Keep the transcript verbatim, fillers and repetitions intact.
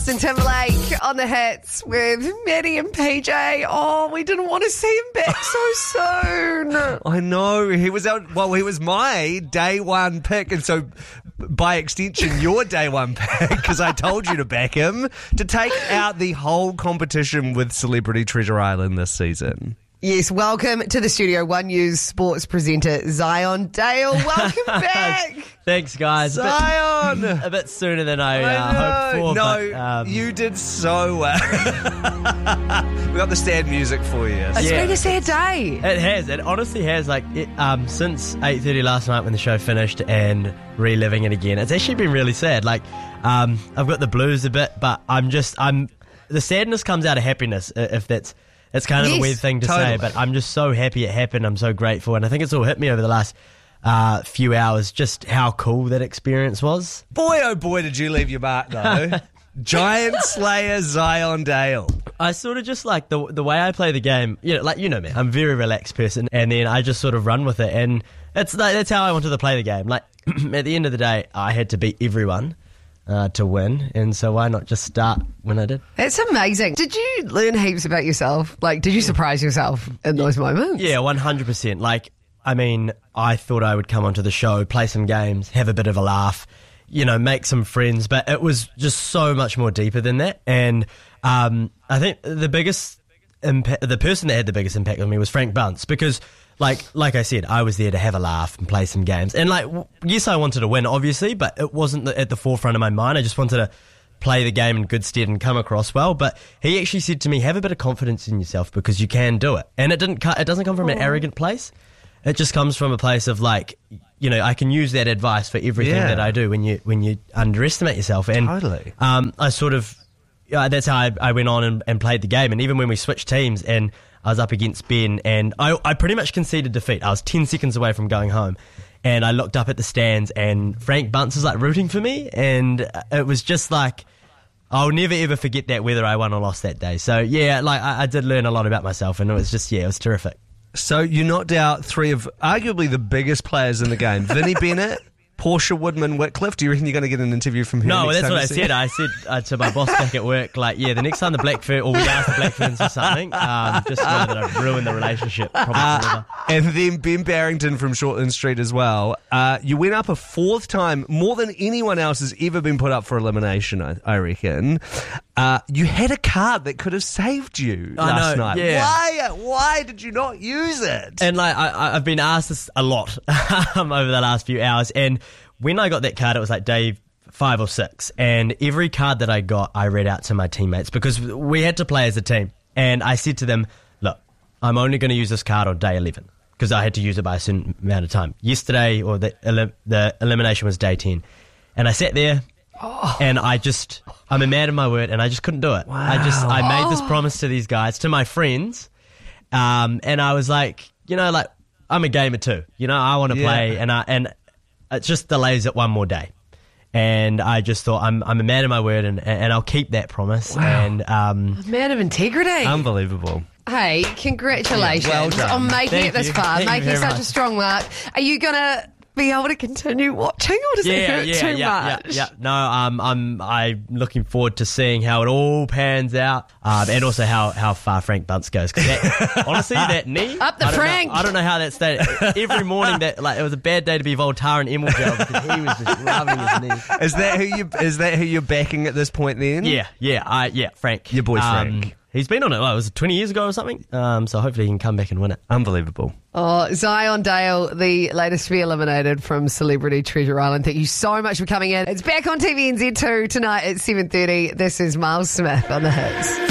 Justin Timberlake on the hits with Maddie and P J. Oh, we didn't want to see him back so soon. I know. He was out. Well, he was my day one pick, and so by extension, your day one pick, because I told you to back him to take out the whole competition with Celebrity Treasure Island this season. Yes, welcome to the studio, One News sports presenter Zion Dale. Welcome back. Thanks, guys. Zion! A bit, a bit sooner than I, I uh, hoped for. No, but, um, you did so well. We got the sad music for you. It's Yeah. been a sad day. It has. It honestly has. Like it, um, since eight thirty last night when the show finished and reliving it again, it's actually been really sad. Like um, I've got the blues a bit, but I'm just I'm the sadness comes out of happiness. i- If that's it's kind of Yes, a weird thing to totally. say, but I'm just so happy it happened. I'm so grateful, and I think it's all hit me over the last uh, few hours just how cool that experience was. Boy, oh boy, did you leave your mark, though. Giant Slayer Zion Dale. I sort of just like the the way I play the game. You know, like you know me, I'm a very relaxed person, and then I just sort of run with it, and it's like, that's how I wanted to play the game. Like at the end of the day, I had to beat everyone uh, to win, and so why not just start when I did? It's amazing. Did you learn heaps about yourself? Like, did you surprise yourself in those moments? Yeah, one hundred percent. Like, I mean, I thought I would come onto the show, play some games, have a bit of a laugh, you know, make some friends, but it was just so much more deeper than that. And um, I think the biggest impact, the person that had the biggest impact on me was Frank Bunce, because like like I said, I was there to have a laugh and play some games. And like, w- yes, I wanted to win, obviously, but it wasn't at the forefront of my mind. I just wanted to play the game in good stead and come across well. But he actually said to me, have a bit of confidence in yourself because you can do it. And it didn't cut, it doesn't come from an arrogant place. It just comes from a place of like, you know, I can use that advice for everything Yeah. that I do when you when you underestimate yourself. And Totally. um, I sort of, yeah, that's how I, I went on and, and played the game. And even when we switched teams and I was up against Ben, and I, I pretty much conceded defeat. I was ten seconds away from going home. And I looked up at the stands and Frank Bunce was like rooting for me. And it was just like, I'll never ever forget that, whether I won or lost that day. So yeah, like I, I did learn a lot about myself, and it was just, yeah, it was terrific. So you knocked out three of arguably the biggest players in the game. Vinnie Bennett, Portia Woodman, Whitcliff. Do you reckon you're going to get an interview from her? No, next that's time what you I see said. her? I said uh, to my boss back at work, like, yeah, the next time the Blackfern, or we ask the Blackferns for something, um, just know that I've ruined the relationship. Probably forever. And then Ben Barrington from Shortland Street as well. Uh, you went up a fourth time, more than anyone else has ever been put up for elimination, I, I reckon. Uh, you had a card that could have saved you I last know, night. yeah. Why? Why did you not use it? And like I, I- I've been asked this a lot um, over the last few hours, and when I got that card, it was like day five or six, and every card that I got, I read out to my teammates because we had to play as a team, and I said to them, look, I'm only going to use this card on day eleven because I had to use it by a certain amount of time. Yesterday, or the elim- the elimination was day ten, and I sat there. And I just, I'm a man of my word, and I just couldn't do it. I just, I made this promise to these guys, to my friends, um, and I was like, you know, like, I'm a gamer too. You know, I want to Yeah. play, and I, and it just delays it one more day. And I just thought, I'm, I'm a man of my word, and, and I'll keep that promise. And um, Man of integrity. Unbelievable. Hey, congratulations Yeah, well done. on making Thank it this you. far, Thank you making very such much. a strong mark. Are you going to be able to continue watching, or does it yeah, hurt yeah, too yeah, much? yeah, yeah. No, um, I'm, I'm looking forward to seeing how it all pans out, um, and also how, how far Frank Bunce goes. Because honestly, that knee, Up the I don't know- Frank. I don't know how that stayed. Every morning, that like it was a bad day to be Voltaren Emilgel because he was just rubbing his knee. Is that who you? Is that who you're backing at this point? Then Yeah, yeah, I, yeah, Frank, Your boy Um, Frank. he's been on it. Well, it was twenty years ago or something. Um, so hopefully he can come back and win it. Unbelievable. Oh, Zion Dale, the latest to be eliminated from Celebrity Treasure Island. Thank you so much for coming in. It's back on T V N Z two tonight at seven thirty. This is Miles Smith on the hits.